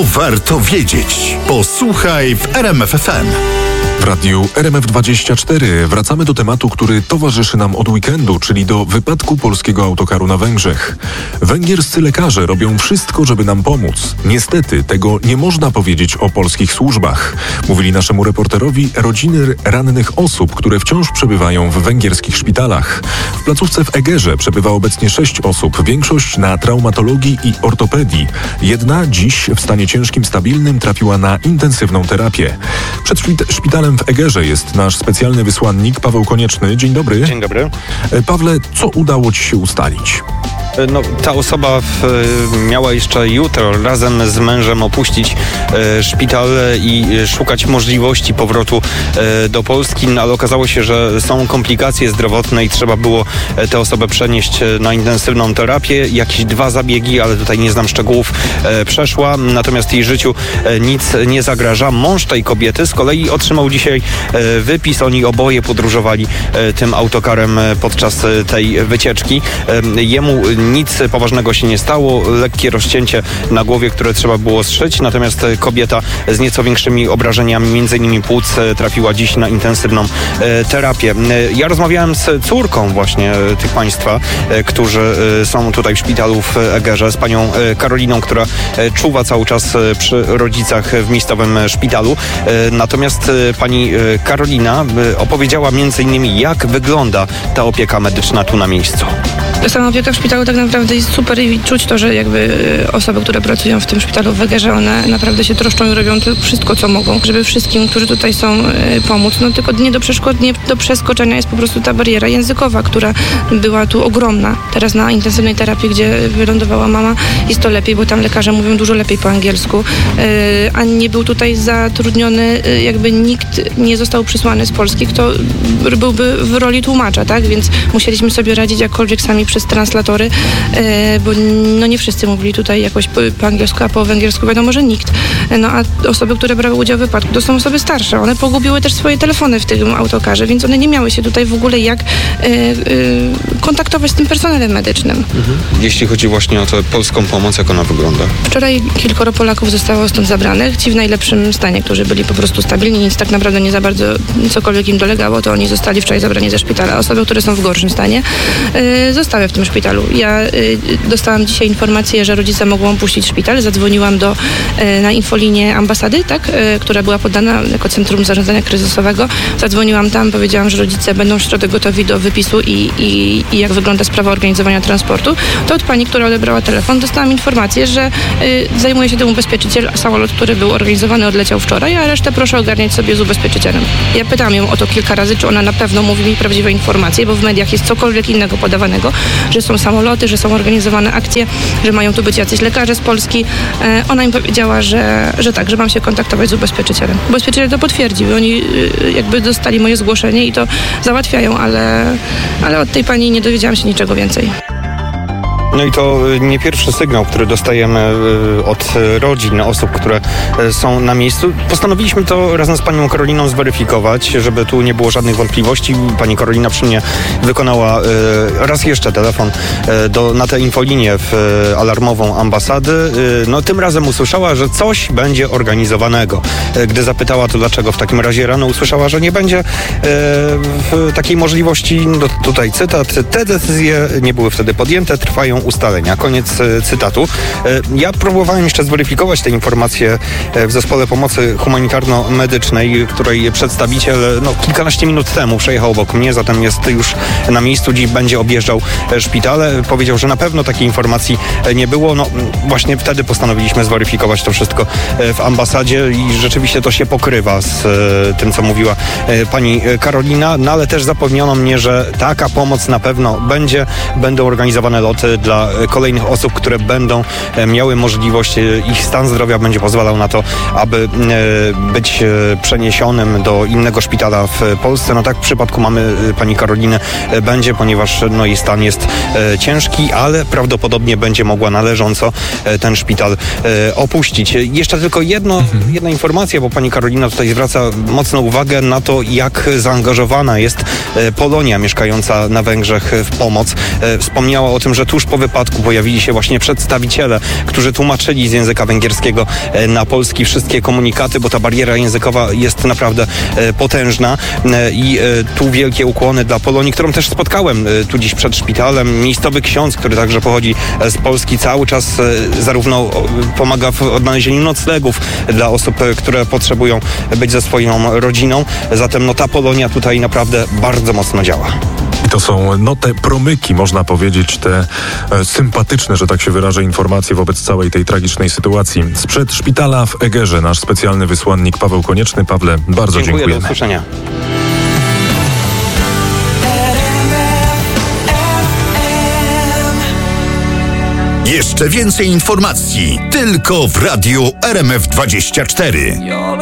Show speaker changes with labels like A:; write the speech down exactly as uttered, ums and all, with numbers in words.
A: co warto wiedzieć. Posłuchaj w R M F F M.
B: W radiu R M F dwadzieścia cztery wracamy do tematu, który towarzyszy nam od weekendu, czyli do wypadku polskiego autokaru na Węgrzech. Węgierscy lekarze robią wszystko, żeby nam pomóc. Niestety tego nie można powiedzieć o polskich służbach. Mówili naszemu reporterowi rodziny rannych osób, które wciąż przebywają w węgierskich szpitalach. W placówce w Egerze przebywa obecnie sześć osób, większość na traumatologii i ortopedii. Jedna dziś w stanie ciężkim, stabilnym trafiła na intensywną terapię. Przed szpitalem w Egerze jest nasz specjalny wysłannik Paweł Konieczny. Dzień dobry.
C: Dzień dobry.
B: Pawle, co udało ci się ustalić?
C: No, ta osoba w, miała jeszcze jutro razem z mężem opuścić e, szpital i szukać możliwości powrotu e, do Polski, no, ale okazało się, że są komplikacje zdrowotne i trzeba było tę osobę przenieść na intensywną terapię. Jakieś dwa zabiegi, ale tutaj nie znam szczegółów, e, przeszła, natomiast jej życiu e, nic nie zagraża. Mąż tej kobiety z kolei otrzymał dzisiaj e, wypis. Oni oboje podróżowali e, tym autokarem podczas tej wycieczki. E, jemu nic poważnego się nie stało, lekkie rozcięcie na głowie, które trzeba było zszyć, natomiast kobieta z nieco większymi obrażeniami, między innymi płuc, trafiła dziś na intensywną e, terapię. Ja rozmawiałem z córką właśnie e, tych państwa, e, którzy e, są tutaj w szpitalu w Egerze, z panią e, Karoliną, która e, czuwa cały czas e, przy rodzicach w miejscowym e, szpitalu. E, natomiast e, pani e, Karolina e, opowiedziała między innymi, jak wygląda ta opieka medyczna tu na miejscu.
D: Sama opieka w szpitalu tak naprawdę jest super i czuć to, że jakby osoby, które pracują w tym szpitalu w Egerze, one naprawdę się troszczą i robią to wszystko, co mogą, żeby wszystkim, którzy tutaj są, pomóc. No tylko nie do, przeszkod- nie do przeskoczenia jest po prostu ta bariera językowa, która była tu ogromna. Teraz na intensywnej terapii, gdzie wylądowała mama, jest to lepiej, bo tam lekarze mówią dużo lepiej po angielsku, a nie był tutaj zatrudniony, jakby nikt nie został przysłany z Polski, kto byłby w roli tłumacza, tak? Więc musieliśmy sobie radzić jakkolwiek sami przez translatory, e, bo no nie wszyscy mówili tutaj jakoś po, po angielsku, a po węgiersku wiadomo, że nikt. No a osoby, które brały udział w wypadku, to są osoby starsze. One pogubiły też swoje telefony w tym autokarze, więc one nie miały się tutaj w ogóle jak e, e, kontaktować z tym personelem medycznym.
C: Mhm. Jeśli chodzi właśnie o tę polską pomoc, jak ona wygląda?
D: Wczoraj kilkoro Polaków zostało stąd zabranych. Ci w najlepszym stanie, którzy byli po prostu stabilni, nic tak naprawdę nie za bardzo cokolwiek im dolegało, to oni zostali wczoraj zabrani ze szpitala. Osoby, które są w gorszym stanie, e, zostały w tym szpitalu. Ja y, dostałam dzisiaj informację, że rodzice mogą opuścić szpital. Zadzwoniłam do, y, na infolinię ambasady, tak, y, która była podana jako Centrum Zarządzania Kryzysowego. Zadzwoniłam tam, powiedziałam, że rodzice będą w środę gotowi do wypisu i, i, i jak wygląda sprawa organizowania transportu. To od pani, która odebrała telefon, dostałam informację, że y, zajmuje się tym ubezpieczyciel. Samolot, który był organizowany, odleciał wczoraj, a resztę proszę ogarniać sobie z ubezpieczycielem. Ja pytałam ją o to kilka razy, czy ona na pewno mówi mi prawdziwe informacje, bo w mediach jest cokolwiek innego podawanego, że są samoloty, że są organizowane akcje, że mają tu być jacyś lekarze z Polski. E, ona im powiedziała, że, że tak, że mam się kontaktować z ubezpieczycielem. Ubezpieczyciel to potwierdził. Oni y, jakby dostali moje zgłoszenie i to załatwiają, ale, ale od tej pani nie dowiedziałam się niczego więcej.
C: No i to nie pierwszy sygnał, który dostajemy od rodzin osób, które są na miejscu. Postanowiliśmy to razem z panią Karoliną zweryfikować, żeby tu nie było żadnych wątpliwości. Pani Karolina przy mnie wykonała raz jeszcze telefon do, na tę infolinię w alarmową ambasady. No tym razem usłyszała, że coś będzie organizowanego. Gdy zapytała to dlaczego w takim razie rano, usłyszała, że nie będzie takiej możliwości. No, tutaj cytat. Te decyzje nie były wtedy podjęte, trwają ustalenia. Koniec cytatu. Ja próbowałem jeszcze zweryfikować te informacje w Zespole Pomocy Humanitarno-Medycznej, której przedstawiciel no, kilkanaście minut temu przejechał obok mnie, zatem jest już na miejscu, dziś będzie objeżdżał szpitale. Powiedział, że na pewno takiej informacji nie było. No właśnie wtedy postanowiliśmy zweryfikować to wszystko w ambasadzie i rzeczywiście to się pokrywa z tym, co mówiła pani Karolina, no ale też zapewniono mnie, że taka pomoc na pewno będzie. Będą organizowane loty dla kolejnych osób, które będą miały możliwość, ich stan zdrowia będzie pozwalał na to, aby być przeniesionym do innego szpitala w Polsce. No tak w przypadku mamy pani Karoliny będzie, ponieważ no, jej stan jest ciężki, ale prawdopodobnie będzie mogła należąco ten szpital opuścić. Jeszcze tylko jedno, jedna informacja, bo pani Karolina tutaj zwraca mocną uwagę na to, jak zaangażowana jest Polonia mieszkająca na Węgrzech w pomoc. Wspomniała o tym, że tuż po wypadku pojawili się właśnie przedstawiciele, którzy tłumaczyli z języka węgierskiego na polski wszystkie komunikaty, bo ta bariera językowa jest naprawdę potężna i tu wielkie ukłony dla Polonii, którą też spotkałem tu dziś przed szpitalem. Miejscowy ksiądz, który także pochodzi z Polski, cały czas zarówno pomaga w odnalezieniu noclegów dla osób, które potrzebują być ze swoją rodziną. Zatem no ta Polonia tutaj naprawdę bardzo mocno działa.
B: I to są no te promyki, można powiedzieć, te e, sympatyczne, że tak się wyrażę, informacje wobec całej tej tragicznej sytuacji. Sprzed szpitala w Egerze nasz specjalny wysłannik Paweł Konieczny. Pawle, bardzo
C: Dziękuję,
B: dziękujemy.
C: do usłyszenia.
A: Jeszcze więcej informacji tylko w Radiu R M F dwadzieścia cztery.